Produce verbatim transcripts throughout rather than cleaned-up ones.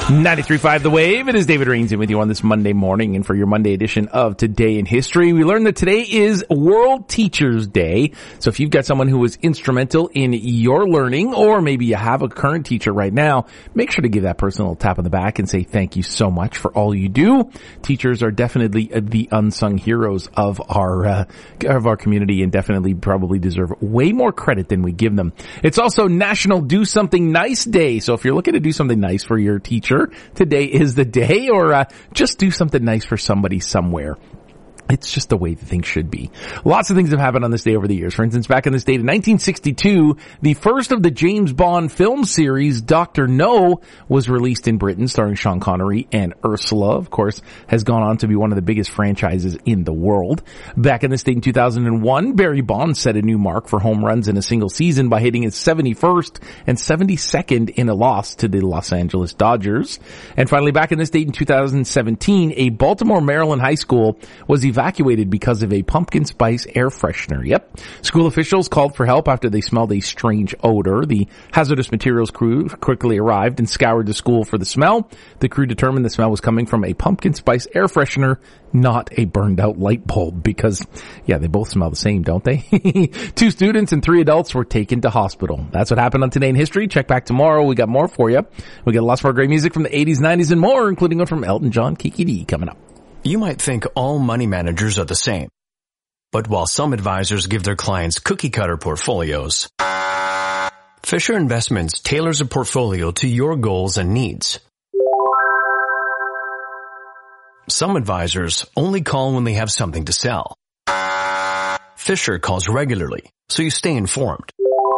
ninety-three point five The Wave. It is David Rainsin with you on this Monday morning, and for your Monday edition of Today in History, we learned that today is World Teachers Day. So if you've got someone who was instrumental in your learning, or maybe you have a current teacher right now, make sure to give that person a little tap on the back and say thank you so much for all you do. Teachers are definitely the unsung heroes of our uh, of our community, and definitely probably deserve way more credit than we give them. It's also National Do Something Nice Day. So if you're looking to do something nice for your teacher, today is the day, or uh, just do something nice for somebody somewhere. It's just the way that things should be. Lots of things have happened on this day over the years. For instance, back on this date in nineteen sixty-two, the first of the James Bond film series, Doctor No, was released in Britain, starring Sean Connery and Ursula. Of course, has gone on to be one of the biggest franchises in the world. Back on this date in two thousand one, Barry Bonds set a new mark for home runs in a single season by hitting his seventy-first and seventy-second in a loss to the Los Angeles Dodgers. And finally, back on this date in two thousand seventeen, a Baltimore, Maryland high school was evacuated because of a pumpkin spice air freshener. Yep. School officials called for help after they smelled a strange odor. The hazardous materials crew quickly arrived and scoured the school for the smell. The crew determined the smell was coming from a pumpkin spice air freshener, not a burned out light bulb, because, yeah, they both smell the same, don't they? Two students and three adults were taken to hospital. That's what happened on Today in History. Check back tomorrow. We got more for you. We got lots more great music from the eighties, nineties, and more, including one from Elton John, Kiki D, coming up. You might think all money managers are the same. But while some advisors give their clients cookie-cutter portfolios, Fisher Investments tailors a portfolio to your goals and needs. Some advisors only call when they have something to sell. Fisher calls regularly, so you stay informed.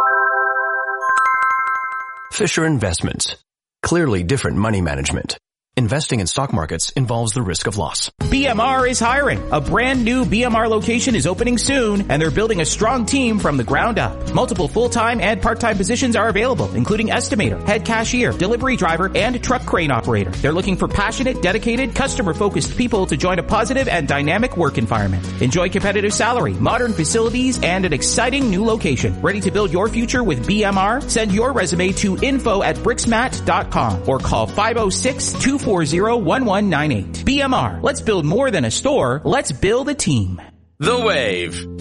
Fisher Investments. Clearly different money management. Investing in stock markets involves the risk of loss. B M R is hiring. A brand new B M R location is opening soon, and they're building a strong team from the ground up. Multiple full-time and part-time positions are available, including estimator, head cashier, delivery driver, and truck crane operator. They're looking for passionate, dedicated, customer-focused people to join a positive and dynamic work environment. Enjoy competitive salary, modern facilities, and an exciting new location. Ready to build your future with B M R? Send your resume to info at brixmat dot com or call five oh six, two four zero, one one nine eight. B M R. Let's build more than a store. Let's build a team. The Wave.